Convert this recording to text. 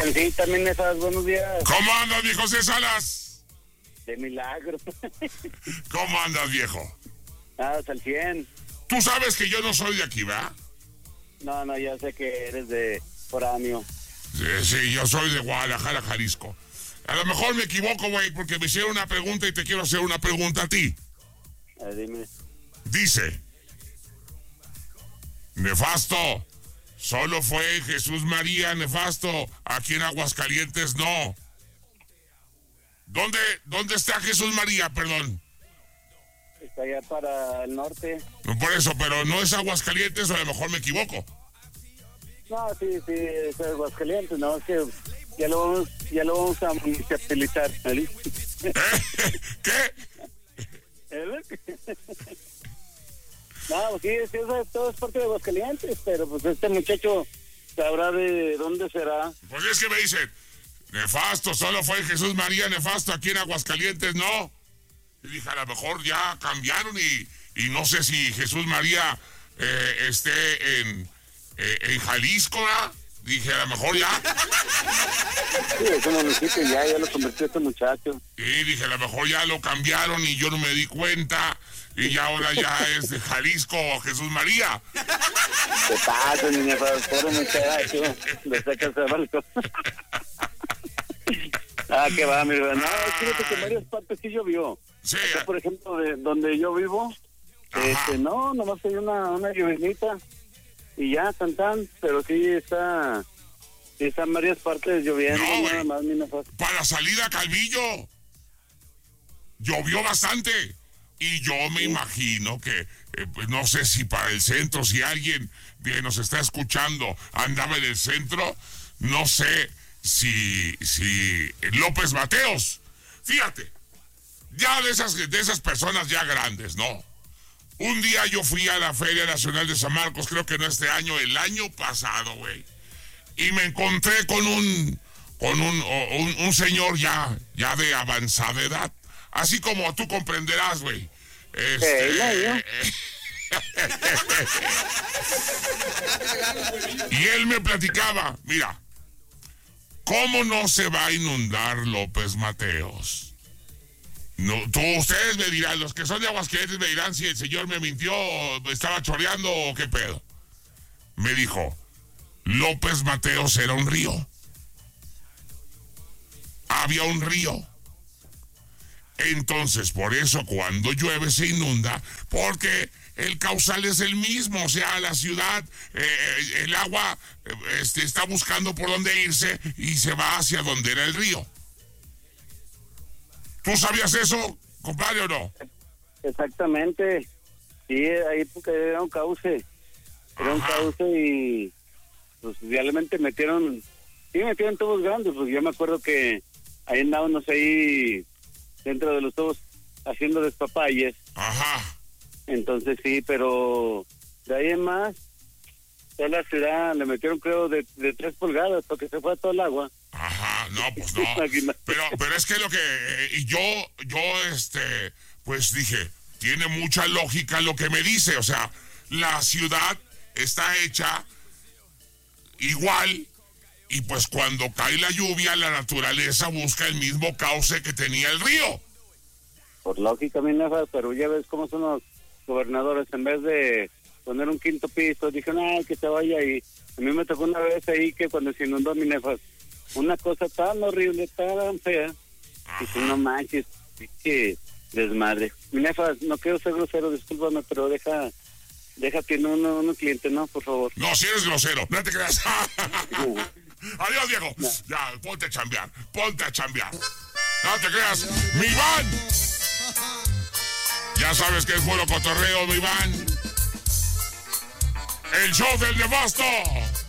Virgencita, mi Nefas, buenos días. ¿Cómo andas, viejo José Salas? De milagro. ¿Cómo andas, viejo? Al 100. Tú sabes que yo no soy de aquí, ¿verdad? No, ya sé que eres de foráneo. Sí, yo soy de Guadalajara, Jalisco. A lo mejor me equivoco, güey, porque me hicieron una pregunta y te quiero hacer una pregunta a ti. Dime. Dice, Nefasto, solo fue Jesús María Nefasto, aquí en Aguascalientes no. ¿Dónde está Jesús María, perdón? Está allá para el norte. No, por eso, pero no es Aguascalientes o a lo mejor me equivoco. No, sí, es Aguascalientes, no, es que ya lo vamos a municipalizar. ¿Qué? No, sí, todo es parte de Aguascalientes, pero pues este muchacho sabrá de dónde será. Pues es que me dicen, Nefasto, solo fue Jesús María Nefasto aquí en Aguascalientes, ¿no? Y dije, a lo mejor ya cambiaron y no sé si Jesús María esté en Jalisco, ¿verdad? Dije, a lo mejor ya. Sí, ese municipio ya lo convirtió este muchacho. Y dije, a lo mejor ya lo cambiaron y yo no me di cuenta. Y ya ahora ya es de Jalisco Jesús María. ¿Qué pasa, niña? Pobre muchacho. Le sacas el barco. Que va, mi hermano. No, fíjate que en varias partes sí llovió. Sí. Acá, por ejemplo, de donde yo vivo, nomás hay una llovinita y ya, tan, pero sí está en varias partes lloviendo. No, nada más, para la salida a Calvillo, llovió bastante. Y yo me imagino que, pues no sé si para el centro, si alguien que nos está escuchando andaba en el centro, no sé si López Mateos, fíjate, ya de esas personas ya grandes, ¿no? Un día yo fui a la Feria Nacional de San Marcos, creo que no este año, el año pasado, güey, y me encontré con un señor ya de avanzada edad, así como tú comprenderás, güey. Y él me platicaba, mira, ¿cómo no se va a inundar López Mateos? No, ustedes me dirán, los que son de Aguascalientes me dirán si el señor me mintió, me estaba choreando o qué pedo. Me dijo, López Mateos era un río. Había un río. Entonces, por eso cuando llueve se inunda, porque el causal es el mismo, o sea, la ciudad, el agua está buscando por dónde irse y se va hacia donde era el río. ¿Tú sabías eso, compadre, o no? Exactamente, sí, ahí porque era un cauce, y pues realmente metieron tubos grandes, pues yo me acuerdo que ahí andábamos ahí dentro de los tubos haciendo despapalles. Ajá. Entonces sí, pero de ahí en más, toda la ciudad le metieron creo de 3 pulgadas porque se fue todo el agua. Ajá, no, pues no. pero es que lo que yo pues dije, tiene mucha lógica lo que me dice, o sea, la ciudad está hecha igual. Y pues cuando cae la lluvia, la naturaleza busca el mismo cauce que tenía el río. Por lógica, mi Nefas, pero ya ves cómo son los gobernadores. En vez de poner un 5º piso, dijeron, que se vaya. Y a mí me tocó una vez ahí que cuando se inundó, mi Nefas, una cosa tan horrible, tan fea. Y si no manches, que desmadre. Mi Nefas, no quiero ser grosero, discúlpame, pero deja tiene uno cliente, ¿no? Por favor. No, si eres grosero, no te creas. Adiós, viejo. No. Ya, ponte a chambear. No te creas. ¡Mi Iván! Ya sabes que es puro cotorreo, mi Iván. El show del Nefasto.